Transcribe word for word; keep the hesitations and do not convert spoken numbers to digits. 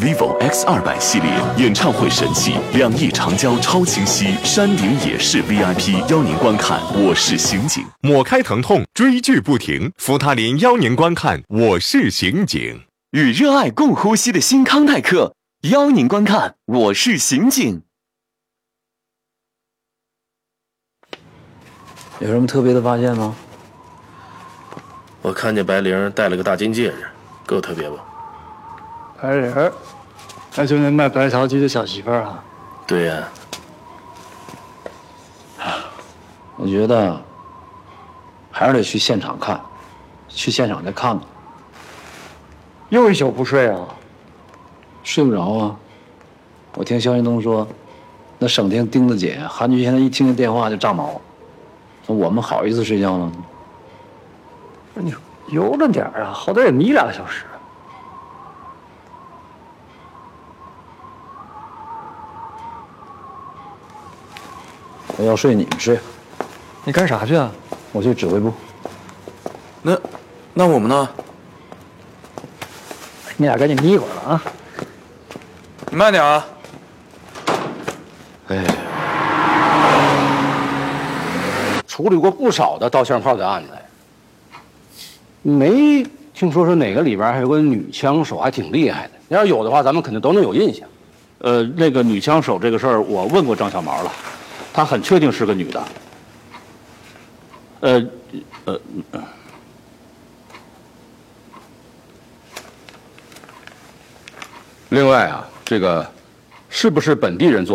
vivo X 二百系列演唱会神器，两亿长焦超清晰，山顶也是 V I P， 邀您观看《我是刑警》。 抹开疼痛，追剧不停，福他林邀您观看《我是刑警》。 与热爱共呼吸的新康泰克，邀您观看《我是刑警》。 有什么特别的发现吗？ 我看见白玲戴了个大金戒指，够特别不？ 白玲儿，那就那卖白桃鸡的小媳妇儿啊？ 对呀、 啊。我觉得还是得去现场看，去现场再看看。 又一宿不睡啊？ 睡不着啊！我听肖云东说，那省厅丁子姐韩菊现在一听见电话就炸毛，说我们好意思睡觉了？ 你说悠着点啊，好歹也眯俩小时。 我要睡，你们睡。 你干啥去啊？ 我去指挥部。 那，那我们呢？ 你俩赶紧眯会儿了啊！ 你慢点啊！ 哎， 处理过不少的刀枪炮的案子，没听说说哪个里边还有个女枪手还挺厉害的。要是有的话，咱们肯定都能有印象。 呃，那个女枪手这个事儿，我问过张小毛了，她很确定是个女的。呃，呃，呃另外啊，这个是不是本地人做？